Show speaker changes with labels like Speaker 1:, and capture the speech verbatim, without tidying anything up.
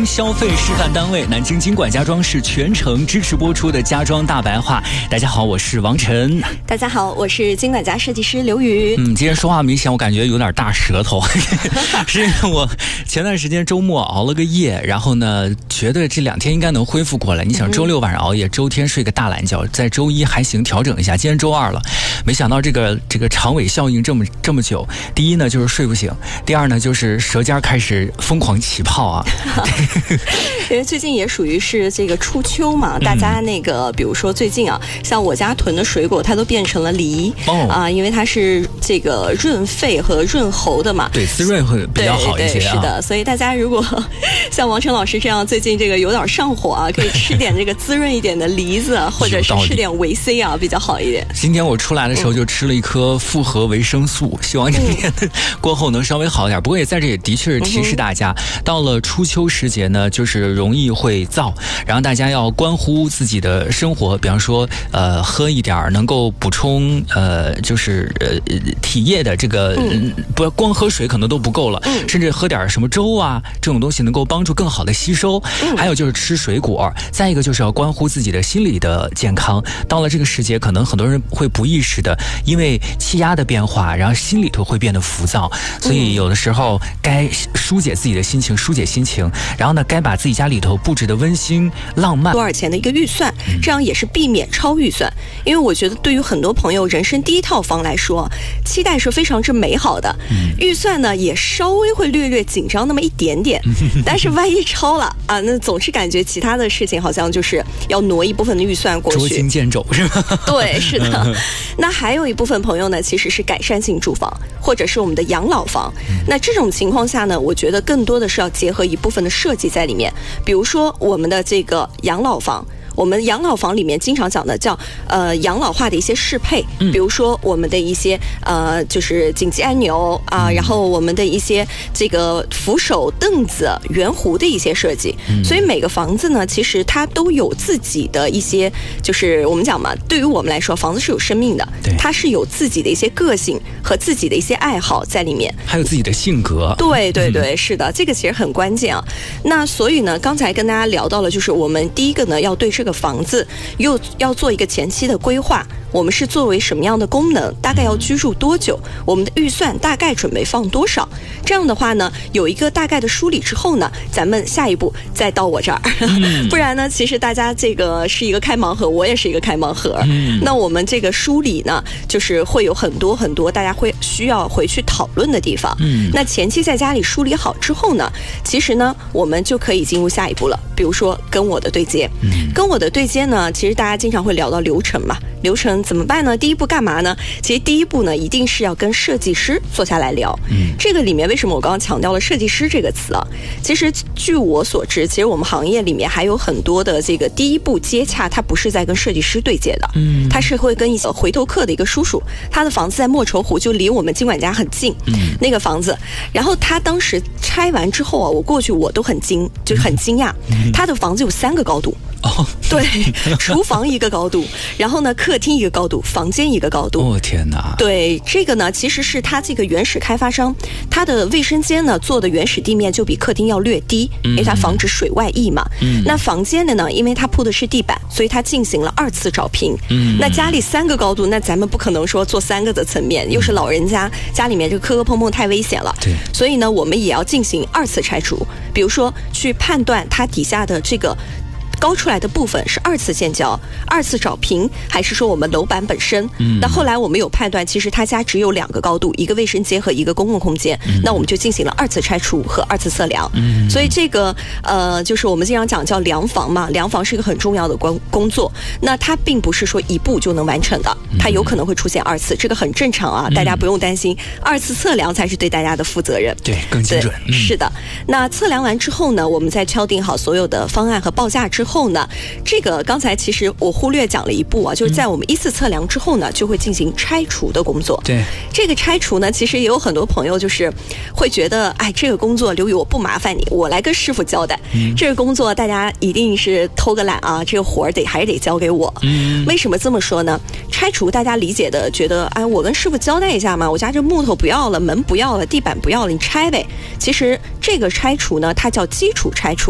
Speaker 1: 装消费示范单位南京金管家装是全程支持播出的家装大白话。大家好，我是王晨。
Speaker 2: 大家好，我是金管家设计师刘宇。
Speaker 1: 嗯，今天说话明显我感觉有点大舌头，是因为我前段时间周末熬了个夜，然后呢，觉得这两天应该能恢复过来。你想，周六晚上熬夜，周天睡个大懒觉，在周一还行，调整一下。今天周二了，没想到这个这个长尾效应这么这么久。第一呢，就是睡不醒；第二呢，就是舌尖开始疯狂起泡啊。
Speaker 2: 因为最近也属于是这个初秋嘛，大家那个、嗯、比如说最近啊，像我家囤的水果，它都变成了梨、哦、啊，因为它是这个润肺和润喉的嘛，
Speaker 1: 对，滋润会比较好一些、啊、
Speaker 2: 对对是的，所以大家如果像王晨老师这样最近这个有点上火啊，可以吃点这个滋润一点的梨子，或者是吃点维 C 啊，比较好一点。
Speaker 1: 今天我出来的时候就吃了一颗复合维生素，嗯、希望今天过后能稍微好一点。不过也在这里的确是提示大家，嗯、到了初秋时节呢，就是容易会燥，然后大家要关乎自己的生活，比方说呃喝一点能够补充呃就是呃体液的这个、嗯、不光喝水可能都不够了、嗯、甚至喝点什么粥啊这种东西能够帮助更好的吸收、嗯、还有就是吃水果，再一个就是要关乎自己的心理的健康。到了这个时节，可能很多人会不意识的因为气压的变化，然后心里头会变得浮躁，所以有的时候该疏解自己的心情，疏解心情，然后呢该把自己家里头布置的温馨浪漫。
Speaker 2: 多少钱的一个预算，这样也是避免超预算。因为我觉得对于很多朋友人生第一套房来说，期待是非常之美好的，预算呢也稍微会略略紧张那么一点点，但是万一超了啊，那总是感觉其他的事情好像就是要挪一部分的预算过去，
Speaker 1: 捉襟见肘是吧？
Speaker 2: 对，是的。那还有一部分朋友呢，其实是改善性住房，或者是我们的养老房。那这种情况下呢，我觉得更多的是要结合一部分的设计在里面，比如说我们的这个养老房。我们养老房里面经常讲的叫呃养老化的一些适配，比如说我们的一些呃就是紧急按钮啊、呃，然后我们的一些这个扶手凳子、圆弧的一些设计。所以每个房子呢，其实它都有自己的一些，就是我们讲嘛，对于我们来说，房子是有生命的，它是有自己的一些个性和自己的一些爱好在里面，
Speaker 1: 还有自己的性格。
Speaker 2: 对对对，是的，这个其实很关键啊。那所以呢，刚才跟大家聊到了，就是我们第一个呢，要对这个房子又要做一个前期的规划，我们是作为什么样的功能，大概要居住多久，我们的预算大概准备放多少，这样的话呢，有一个大概的梳理之后呢，咱们下一步再到我这儿、嗯、不然呢其实大家这个是一个开盲盒，我也是一个开盲盒、嗯、那我们这个梳理呢，就是会有很多很多大家会需要回去讨论的地方、嗯、那前期在家里梳理好之后呢，其实呢我们就可以进入下一步了，比如说跟我的对接、嗯、跟我的对接呢，其实大家经常会聊到流程嘛，流程怎么办呢？第一步干嘛呢？其实第一步呢，一定是要跟设计师坐下来聊。嗯，这个里面为什么我刚刚强调了设计师这个词啊？其实据我所知，其实我们行业里面还有很多的这个第一步接洽，它不是在跟设计师对接的，嗯，他是会跟一些回头客的一个叔叔，他的房子在莫愁湖，就离我们金管家很近，嗯，那个房子，然后他当时拆完之后啊，我过去我都很惊，就是很惊讶，嗯、他的房子有三个高度。哦，对，厨房一个高度，然后呢，客厅一个高度，房间一个高度。
Speaker 1: 哦，天哪！对，
Speaker 2: 这个呢，其实是他这个原始开发商，他的卫生间呢做的原始地面就比客厅要略低，嗯、因为它防止水外溢嘛。嗯。那房间的呢，因为它铺的是地板，所以它进行了二次找平。嗯。那家里三个高度，那咱们不可能说做三个的层面，又是老人家，家里面这个磕磕碰碰太危险了。
Speaker 1: 对。
Speaker 2: 所以呢，我们也要进行二次拆除，比如说去判断它底下的这个。高出来的部分是二次建交、二次找平，还是说我们楼板本身？嗯，那后来我们有判断，其实他家只有两个高度，一个卫生间和一个公共空间，嗯、那我们就进行了二次拆除和二次测量。嗯，所以这个呃，就是我们经常讲叫量房嘛，量房是一个很重要的工工作。那它并不是说一步就能完成的，它有可能会出现二次，这个很正常啊，大家不用担心。二次测量才是对大家的负责任，
Speaker 1: 对，更精准。
Speaker 2: 嗯、是的，那测量完之后呢，我们再敲定好所有的方案和报价之后。后呢，这个刚才其实我忽略讲了一步啊，就是在我们依次测量之后呢，就会进行拆除的工作。
Speaker 1: 对，
Speaker 2: 这个拆除呢，其实也有很多朋友就是会觉得，哎，这个工作刘宇我不麻烦你，我来跟师傅交代。嗯、这个工作大家一定是偷个懒啊，这个活儿得还是得交给我。嗯，为什么这么说呢？拆除大家理解的觉得，哎，我跟师傅交代一下嘛，我家这木头不要了，门不要了，地板不要了，你拆呗。其实这个拆除呢，它叫基础拆除。